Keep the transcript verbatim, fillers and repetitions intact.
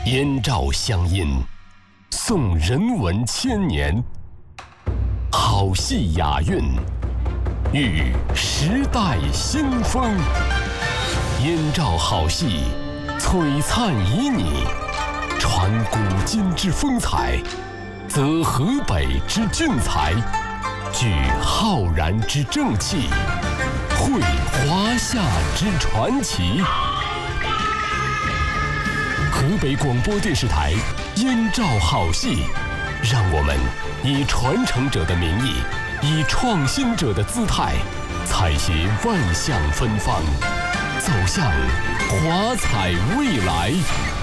燕赵乡音，颂人文千年，好戏雅韵，遇时代新风。燕赵好戏，璀璨旖旎，传古今之风采，则河北之俊才，聚浩然之正气，绘华夏之传奇。河北广播电视台燕赵好戏，让我们以传承者的名义，以创新者的姿态，采撷万象芬芳，走向华彩未来。